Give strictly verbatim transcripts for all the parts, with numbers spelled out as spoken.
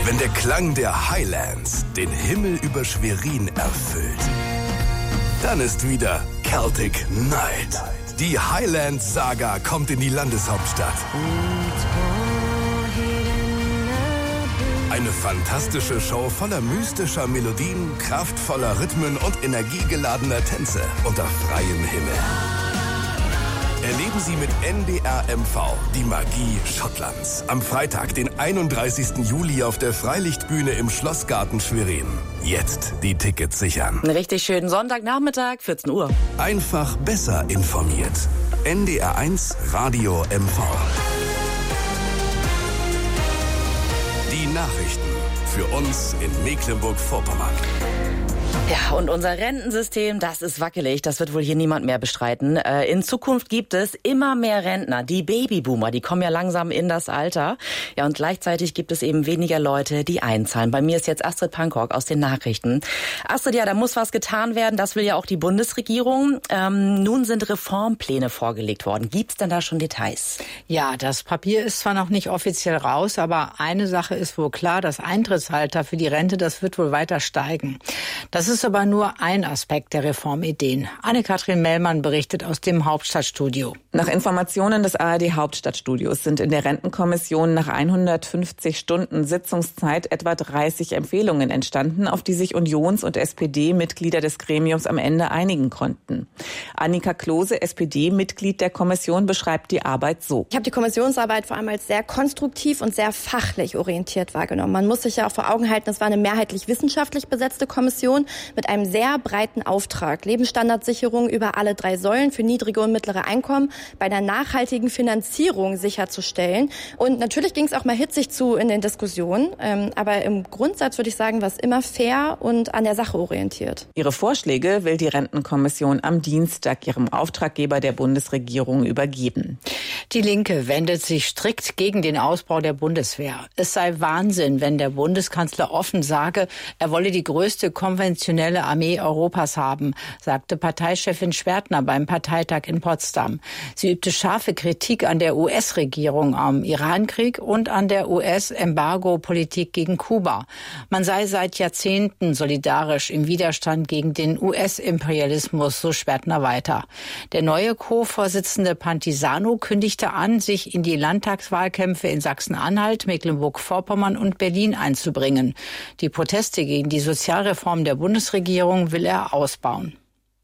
Wenn der Klang der Highlands den Himmel über Schwerin erfüllt, dann ist wieder Celtic Night. Die Highland-Saga kommt in die Landeshauptstadt. Eine fantastische Show voller mystischer Melodien, kraftvoller Rhythmen und energiegeladener Tänze unter freiem Himmel. Erleben Sie mit N D R M V die Magie Schottlands. Am Freitag, den einunddreißigsten Juli auf der Freilichtbühne im Schlossgarten Schwerin. Jetzt die Tickets sichern. Einen richtig schönen Sonntagnachmittag, vierzehn Uhr. Einfach besser informiert. N D R eins Radio M V. Die Nachrichten für uns in Mecklenburg-Vorpommern. Ja, und unser Rentensystem, das ist wackelig, das wird wohl hier niemand mehr bestreiten. Äh, in Zukunft gibt es immer mehr Rentner, die Babyboomer, die kommen ja langsam in das Alter. Ja, und gleichzeitig gibt es eben weniger Leute, die einzahlen. Bei mir ist jetzt Astrid Pankok aus den Nachrichten. Astrid, ja, da muss was getan werden, das will ja auch die Bundesregierung. Ähm, nun sind Reformpläne vorgelegt worden. Gibt's denn da schon Details? Ja, das Papier ist zwar noch nicht offiziell raus, aber eine Sache ist wohl klar, das Eintrittsalter für die Rente, das wird wohl weiter steigen. Das ist aber nur ein Aspekt der Reformideen. Anne-Kathrin Mellmann berichtet aus dem Hauptstadtstudio. Nach Informationen des A R D Hauptstadtstudios sind in der Rentenkommission nach hundertfünfzig Stunden Sitzungszeit etwa dreißig Empfehlungen entstanden, auf die sich Unions- und S P D-Mitglieder des Gremiums am Ende einigen konnten. Annika Klose, S P D-Mitglied der Kommission, beschreibt die Arbeit so. Ich habe die Kommissionsarbeit vor allem als sehr konstruktiv und sehr fachlich orientiert wahrgenommen. Man muss sich ja auch vor Augen halten, es war eine mehrheitlich wissenschaftlich besetzte Kommission mit einem sehr breiten Auftrag. Lebensstandardsicherung über alle drei Säulen für niedrige und mittlere Einkommen bei einer nachhaltigen Finanzierung sicherzustellen. Und natürlich ging es auch mal hitzig zu in den Diskussionen. Ähm, aber im Grundsatz würde ich sagen, war es immer fair und an der Sache orientiert. Ihre Vorschläge will die Rentenkommission am Dienstag ihrem Auftraggeber der Bundesregierung übergeben. Die Linke wendet sich strikt gegen den Ausbau der Bundeswehr. Es sei Wahnsinn, wenn der Bundeskanzler offen sage, er wolle die größte konventionelle Armee Europas haben, sagte Parteichefin Schwertner beim Parteitag in Potsdam. Sie übte scharfe Kritik an der U S-Regierung am Irankrieg und an der U S-Embargo-Politik gegen Kuba. Man sei seit Jahrzehnten solidarisch im Widerstand gegen den U S-Imperialismus, so Schwertner weiter. Der neue Co-Vorsitzende Pantisano kündigte an, sich in die Landtagswahlkämpfe in Sachsen-Anhalt, Mecklenburg-Vorpommern und Berlin einzubringen. Die Proteste gegen die Sozialreform der Bundesregierung will er ausbauen.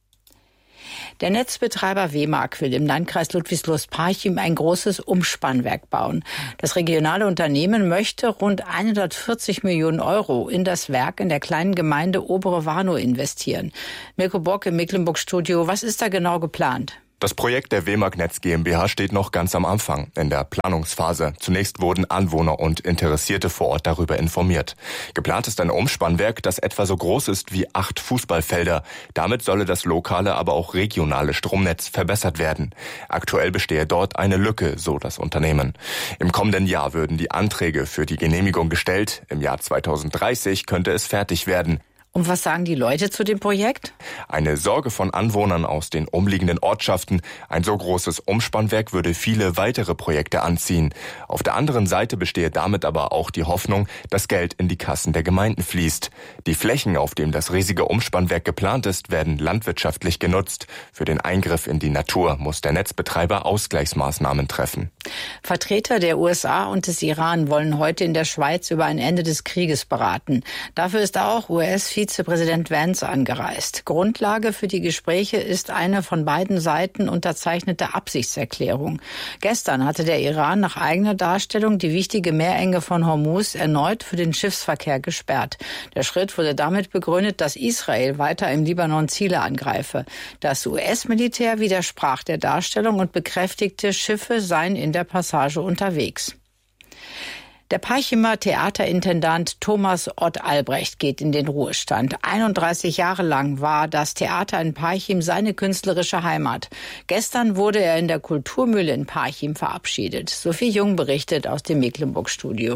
Der Netzbetreiber W M A G will im Landkreis Ludwigslust-Parchim ein großes Umspannwerk bauen. Das regionale Unternehmen möchte rund hundertvierzig Millionen Euro in das Werk in der kleinen Gemeinde Obere Warnow investieren. Mirko Bock im Mecklenburg-Studio, was ist da genau geplant? Das Projekt der W M A G Netz GmbH steht noch ganz am Anfang, in der Planungsphase. Zunächst wurden Anwohner und Interessierte vor Ort darüber informiert. Geplant ist ein Umspannwerk, das etwa so groß ist wie acht Fußballfelder. Damit solle das lokale, aber auch regionale Stromnetz verbessert werden. Aktuell bestehe dort eine Lücke, so das Unternehmen. Im kommenden Jahr würden die Anträge für die Genehmigung gestellt. Im Jahr zweitausenddreißig könnte es fertig werden. Und was sagen die Leute zu dem Projekt? Eine Sorge von Anwohnern aus den umliegenden Ortschaften. Ein so großes Umspannwerk würde viele weitere Projekte anziehen. Auf der anderen Seite bestehe damit aber auch die Hoffnung, dass Geld in die Kassen der Gemeinden fließt. Die Flächen, auf denen das riesige Umspannwerk geplant ist, werden landwirtschaftlich genutzt. Für den Eingriff in die Natur muss der Netzbetreiber Ausgleichsmaßnahmen treffen. Vertreter der U S A und des Iran wollen heute in der Schweiz über ein Ende des Krieges beraten. Dafür ist auch U S-Vizepräsident Vance angereist. Grundlage für die Gespräche ist eine von beiden Seiten unterzeichnete Absichtserklärung. Gestern hatte der Iran nach eigener Darstellung die wichtige Meerenge von Hormuz erneut für den Schiffsverkehr gesperrt. Der Schritt wurde damit begründet, dass Israel weiter im Libanon Ziele angreife. Das U S-Militär widersprach der Darstellung und bekräftigte, Schiffe seien in der Passage unterwegs. Der Parchimer Theaterintendant Thomas Ott Albrecht geht in den Ruhestand. einunddreißig Jahre lang war das Theater in Parchim seine künstlerische Heimat. Gestern wurde er in der Kulturmühle in Parchim verabschiedet. Sophie Jung berichtet aus dem Mecklenburg-Studio.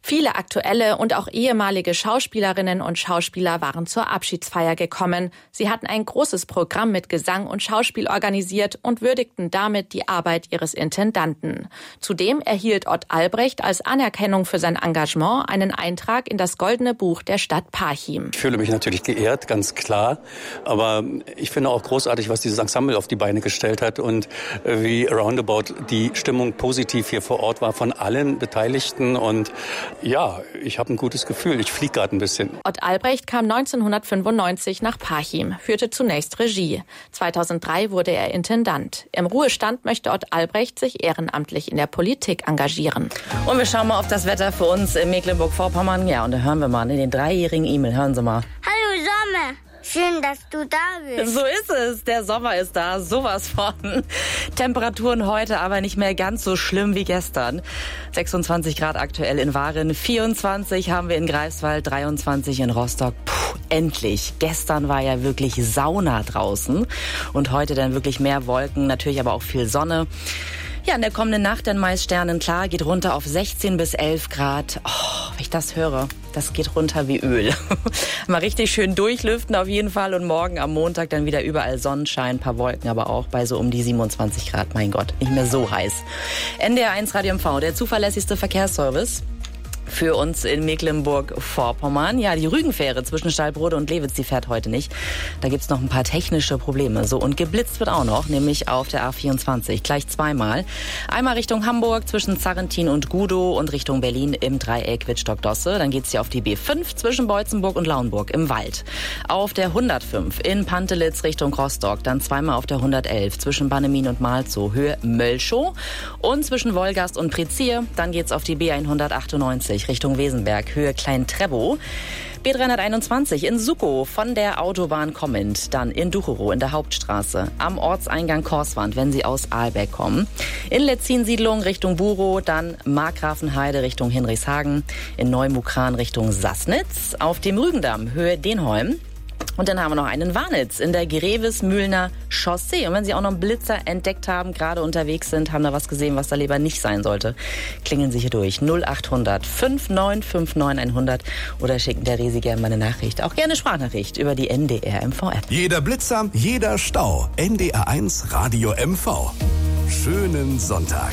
Viele aktuelle und auch ehemalige Schauspielerinnen und Schauspieler waren zur Abschiedsfeier gekommen. Sie hatten ein großes Programm mit Gesang und Schauspiel organisiert und würdigten damit die Arbeit ihres Intendanten. Zudem erhielt Ott Albrecht als Anerkennung für sein Engagement einen Eintrag in das Goldene Buch der Stadt Parchim. Ich fühle mich natürlich geehrt, ganz klar. Aber ich finde auch großartig, was dieses Ensemble auf die Beine gestellt hat und wie roundabout die Stimmung positiv hier vor Ort war von allen Beteiligten. Und ja, ich habe ein gutes Gefühl. Ich fliege gerade ein bisschen. Ott Albrecht kam neunzehnhundertfünfundneunzig nach Parchim, führte zunächst Regie. zweitausenddrei wurde er Intendant. Im Ruhestand möchte Ott Albrecht sich ehrenamtlich in der Politik engagieren. Und wir schauen mal auf das Wetter für uns in Mecklenburg-Vorpommern. Ja, und da hören wir mal in den dreijährigen Emil. Hören Sie mal. Hallo Sommer. Schön, dass du da bist. So ist es. Der Sommer ist da. Sowas von. Temperaturen heute aber nicht mehr ganz so schlimm wie gestern. sechsundzwanzig Grad aktuell in Waren. vierundzwanzig haben wir in Greifswald, dreiundzwanzig in Rostock. Puh, endlich. Gestern war ja wirklich Sauna draußen. Und heute dann wirklich mehr Wolken. Natürlich aber auch viel Sonne. Ja, in der kommenden Nacht dann meist sternenklar, geht runter auf sechzehn bis elf Grad. Oh, wenn ich das höre, das geht runter wie Öl. Mal richtig schön durchlüften auf jeden Fall und morgen am Montag dann wieder überall Sonnenschein, ein paar Wolken, aber auch bei so um die siebenundzwanzig Grad. Mein Gott, nicht mehr so heiß. N D R eins Radio M V, der zuverlässigste Verkehrsservice für uns in Mecklenburg-Vorpommern. Ja, die Rügenfähre zwischen Stallbrode und Lewitz, die fährt heute nicht. Da gibt's noch ein paar technische Probleme. So, und geblitzt wird auch noch, nämlich auf der A vierundzwanzig. Gleich zweimal. Einmal Richtung Hamburg zwischen Zarrentin und Gudow und Richtung Berlin im Dreieck Wittstock-Dosse. Dann geht's hier auf die B fünf zwischen Beutzenburg und Lauenburg im Wald. Auf der hundertfünf in Pantelitz Richtung Rostock. Dann zweimal auf der hundertelf zwischen Bannemin und Malzow Höhe Mölschow. Und zwischen Wolgast und Prezier. Dann geht's auf die B hundertachtundneunzig Richtung Wesenberg, Höhe Klein-Trebow. B dreihunderteinundzwanzig in Suckow von der Autobahn kommend, dann in Ducherow in der Hauptstraße, am Ortseingang Korswand, wenn Sie aus Aalbeck kommen. In Letzin-Siedlung Richtung Burow, dann Markgrafenheide Richtung Hinrichshagen, in Neumukran Richtung Sassnitz, auf dem Rügendamm, Höhe Denholm. Und dann haben wir noch einen Warnitz in der Grevesmühlner Chaussee. Und wenn Sie auch noch einen Blitzer entdeckt haben, gerade unterwegs sind, haben da was gesehen, was da lieber nicht sein sollte, klingeln Sie hier durch. null achthundert fünfundneunzig neunundfünfzig hundert oder schicken der Resi gerne mal eine Nachricht. Auch gerne Sprachnachricht über die N D R M V-App. Jeder Blitzer, jeder Stau. N D R eins Radio M V. Schönen Sonntag.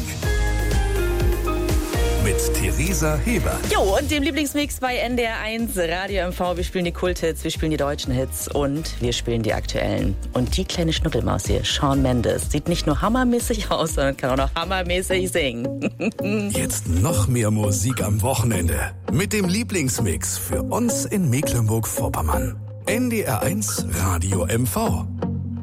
Mit Theresa Heber. Jo, und dem Lieblingsmix bei N D R eins Radio M V. Wir spielen die Kulthits, wir spielen die deutschen Hits und wir spielen die aktuellen. Und die kleine Schnuckelmaus hier, Shawn Mendes, sieht nicht nur hammermäßig aus, sondern kann auch noch hammermäßig singen. Jetzt noch mehr Musik am Wochenende. Mit dem Lieblingsmix für uns in Mecklenburg-Vorpommern. N D R eins Radio M V.